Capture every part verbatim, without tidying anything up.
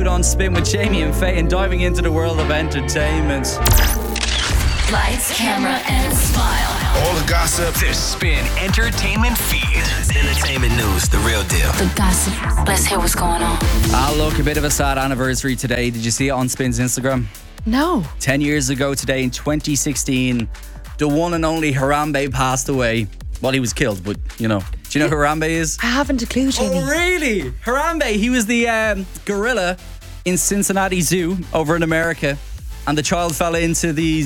on Spin with Jamie and Faye and diving into the world of entertainment. Lights, camera, and smile. All the gossip. The Spin Entertainment Feed. Entertainment news, the real deal. The gossip. Let's hear what's going on. Ah, look, a bit of a sad anniversary today. Did you see it on Spin's Instagram? No. Ten years ago today in twenty sixteen, the one and only Harambe passed away. Well, he was killed, but you know. Do you know who Harambe is? I haven't a clue, Jamie. Oh, really? Harambe, he was the um, gorilla in Cincinnati Zoo over in America. And the child fell into the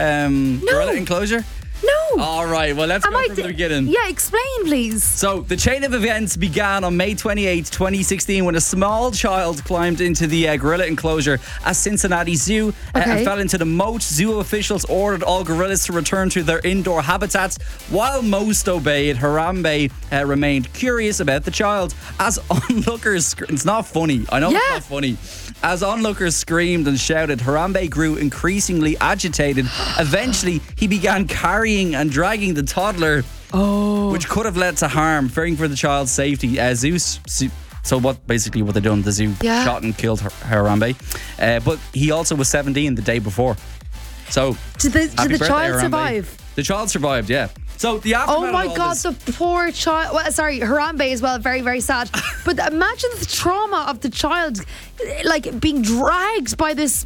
um, No. gorilla enclosure. No. All right, well, let's Am go I from th- the beginning. Yeah, explain, please. So, the chain of events began on May twenty-eighth, twenty sixteen, when a small child climbed into the uh, gorilla enclosure at Cincinnati Zoo uh, Okay. and fell into the moat. Zoo officials ordered all gorillas to return to their indoor habitats. While most obeyed, Harambe uh, remained curious about the child. As onlookers, sc- it's not funny. I know Yeah. it's not funny. As onlookers screamed and shouted, Harambe grew increasingly agitated. Eventually, he began carrying and dragging the toddler, Oh. which could have led to harm, fearing for the child's safety. Uh, Zeus. So what? Basically, what they done? The zoo Yeah. shot and killed Har- Harambe, uh, but he also was seventeen the day before. So Did the, did happy the birthday, child Harambe. survive? The child survived. Yeah. So the aftermath Oh my of all God, this- the poor child. Well, sorry, Harambe as well, very, very sad. But imagine the trauma of the child, like being dragged by this.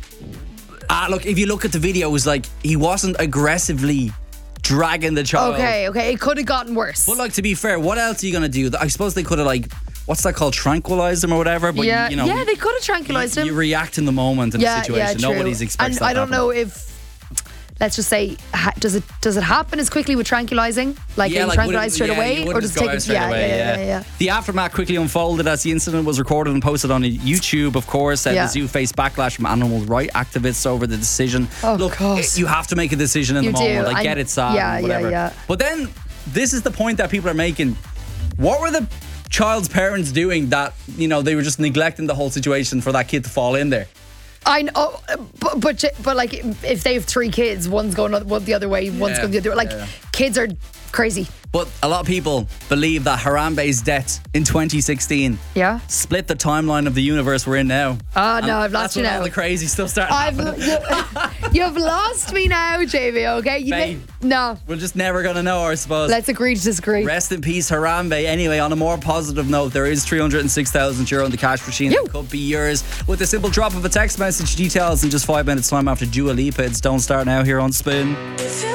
Ah, look, if you look at the video, it was like he wasn't aggressively dragging the child. Okay, okay, it could have gotten worse. But like, to be fair, what else are you gonna do? I suppose they could have like, what's that called, tranquilized him or whatever. But yeah, you know, yeah, they could have tranquilized you, him. you react in the moment in yeah, the situation. yeah, true. Nobody's expecting And that I don't to happen. know if. Let's just say, ha- does it does it happen as quickly with tranquilizing? Like, Yeah, are you like, tranquilized wouldn't- straight yeah, away, you or wouldn't does it just go take? out straight yeah, away, yeah, yeah, yeah, yeah. The aftermath quickly unfolded as the incident was recorded and posted on YouTube. Of course, uh, Yeah. the zoo faced backlash from animal rights activists over the decision. Oh, Look, God. it- you have to make a decision in You the do, moment. I and- get it, sad, yeah, and yeah, whatever. yeah. But then, this is the point that people are making. What were the child's parents doing that, you know, they were just neglecting the whole situation for that kid to fall in there? I know, but, but but like if they have three kids, one's going one the other way, one's Yeah, going the other way. Like yeah. kids are crazy. But a lot of people believe that Harambe's death in twenty sixteen Yeah. split the timeline of the universe we're in now. Ah, And no, I've that's lost you when now. all the crazy stuff started I've happening. you, you've lost me now, Jamie. Okay, you Babe. did- no. We're just never going to know, I suppose. Let's agree to disagree. Rest in peace, Harambe. Anyway, on a more positive note, there is three hundred six thousand euro in the cash machine Yo. that could be yours with a simple drop of a text message. Details in just five minutes' time after Dua Lipa. It's Don't Start Now here on Spin.